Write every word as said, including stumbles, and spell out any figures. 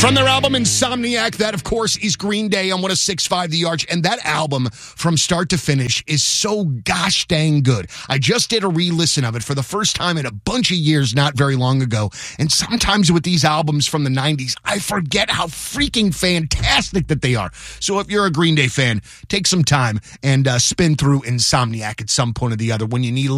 From their album Insomniac, that, of course, is Green Day on one oh six point five The Arch. And that album, from start to finish, is so gosh dang good. I just did a re-listen of it for the first time in a bunch of years not very long ago. And sometimes with these albums from the nineties, I forget how freaking fantastic that they are. So if you're a Green Day fan, take some time and uh, spin through Insomniac at some point or the other when you need a